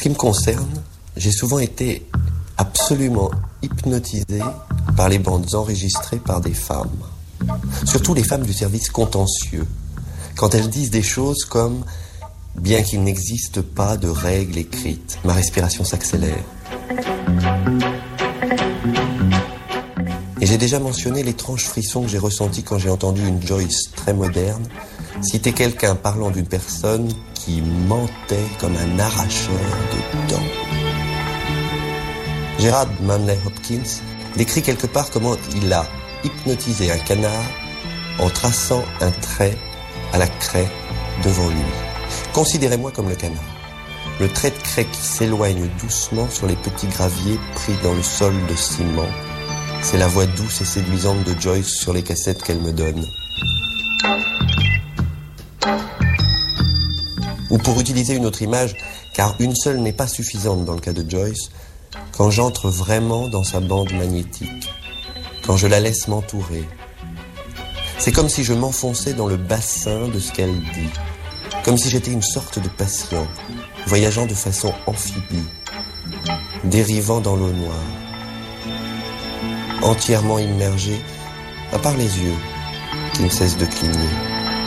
qui me concerne, j'ai souvent été absolument hypnotisé par les bandes enregistrées par des femmes. Surtout les femmes du service contentieux. Quand elles disent des choses comme « Bien qu'il n'existe pas de règles écrites, ma respiration s'accélère ». Et j'ai déjà mentionné l'étrange frisson que j'ai ressenti quand j'ai entendu une Joyce très moderne citer quelqu'un parlant d'une personne qui mentait comme un arracheur de dents. Gerard Manley Hopkins décrit quelque part comment il a hypnotisé un canard en traçant un trait à la craie devant lui. Considérez-moi comme le canard. Le trait de craie qui s'éloigne doucement sur les petits graviers pris dans le sol de ciment. C'est la voix douce et séduisante de Joyce sur les cassettes qu'elle me donne. Ou pour utiliser une autre image, car une seule n'est pas suffisante dans le cas de Joyce, quand j'entre vraiment dans sa bande magnétique, quand je la laisse m'entourer. C'est comme si je m'enfonçais dans le bassin de ce qu'elle dit, comme si j'étais une sorte de patient, voyageant de façon amphibie, dérivant dans l'eau noire, entièrement immergé, à part les yeux qui ne cessent de cligner.